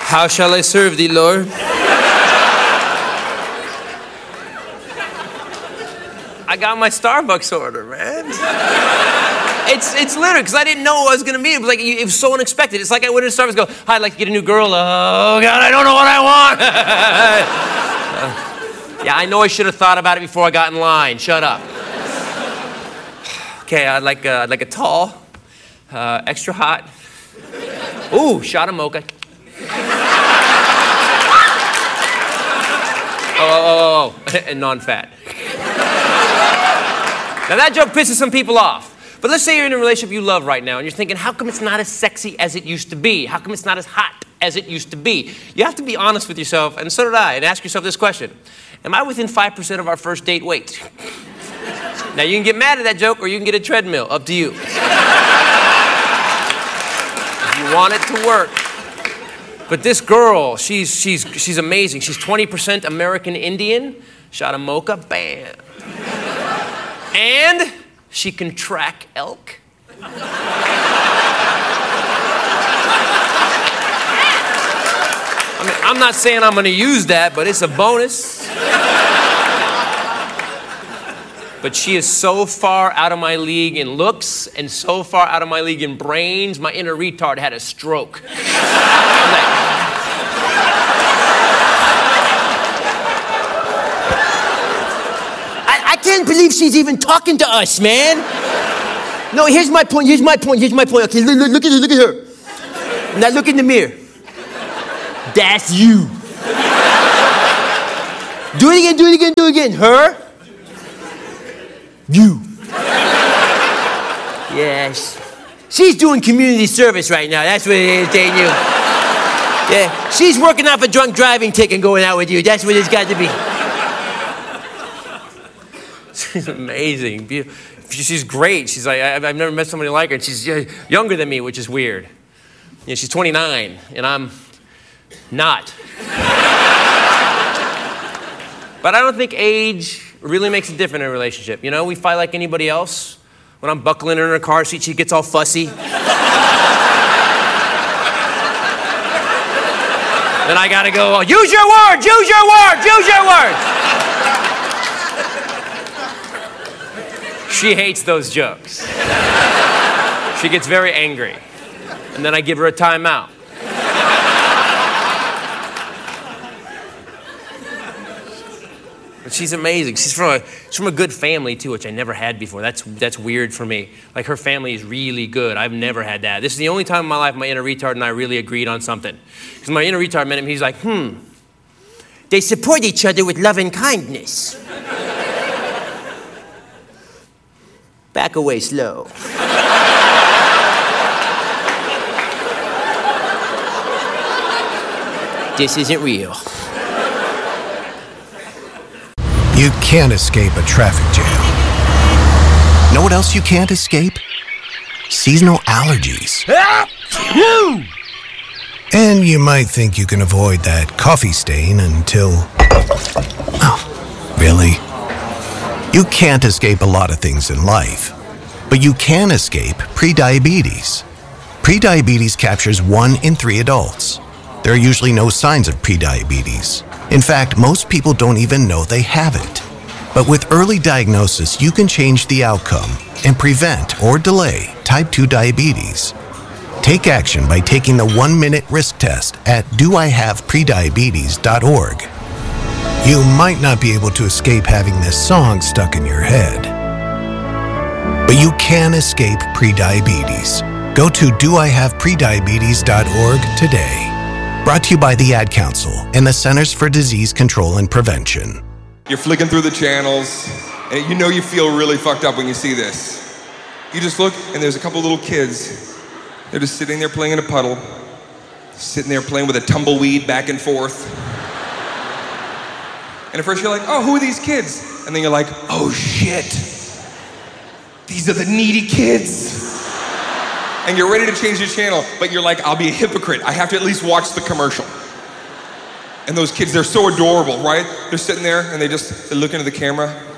How shall I serve thee, Lord? I got my Starbucks order, man. It's literally, because I didn't know what I was going to meet. It was so unexpected. It's like I went to Starbucks and go, hi, I'd like to get a new girl. Oh, God, I don't know what I want. Yeah, I know I should have thought about it before I got in line. Shut up. Okay, I'd like a tall, extra hot. Ooh, shot of mocha. Oh, and non-fat. Now that joke pisses some people off. But let's say you're in a relationship you love right now and you're thinking, how come it's not as sexy as it used to be? How come it's not as hot as it used to be? You have to be honest with yourself, and so did I, and ask yourself this question. Am I within 5% of our first date weight? Now you can get mad at that joke or you can get a treadmill, up to you. If you want it to work. But this girl, she's amazing. She's 20% American Indian, shot of mocha, bam. And she can track elk. I mean, I'm not saying I'm gonna use that, but it's a bonus. But she is so far out of my league in looks and so far out of my league in brains, my inner retard had a stroke. I can't believe she's even talking to us, man. No, here's my point. Okay, look at her. Now look in the mirror. That's you. Do it again. Her. You. Yes. She's doing community service right now. That's what it is, ain't you? Yeah. She's working off a drunk driving ticket and going out with you. That's what it's got to be. She's amazing. She's great. She's like, I've never met somebody like her. And she's younger than me, which is weird. You know, she's 29, and I'm not. But I don't think age really makes a difference in a relationship. You know, we fight like anybody else. When I'm buckling her in her car seat, she gets all fussy. Then I gotta go, use your words. She hates those jokes. She gets very angry. And then I give her a timeout. But she's amazing. She's from a good family too, which I never had before. That's weird for me. Like, her family is really good. I've never had that. This is the only time in my life my inner retard and I really agreed on something. Because my inner retard met him, he's like, they support each other with love and kindness. Back away slow. This isn't real. You can't escape a traffic jam. Know what else you can't escape? Seasonal allergies. And you might think you can avoid that coffee stain until... Oh, really? You can't escape a lot of things in life, but you can escape prediabetes. Prediabetes captures 1 in 3 adults. There are usually no signs of prediabetes. In fact, most people don't even know they have it. But with early diagnosis, you can change the outcome and prevent or delay type 2 diabetes. Take action by taking the 1-minute risk test at doihaveprediabetes.org. You might not be able to escape having this song stuck in your head, but you can escape prediabetes. Go to doihaveprediabetes.org today. Brought to you by the Ad Council and the Centers for Disease Control and Prevention. You're flicking through the channels, and you know you feel really fucked up when you see this. You just look, and there's a couple little kids. They're just sitting there playing in a puddle, sitting there playing with a tumbleweed back and forth. And at first you're like, oh, who are these kids? And then you're like, oh shit, these are the needy kids. And you're ready to change your channel, but you're like, I'll be a hypocrite. I have to at least watch the commercial. And those kids, they're so adorable, right? They're sitting there and they're looking at the camera.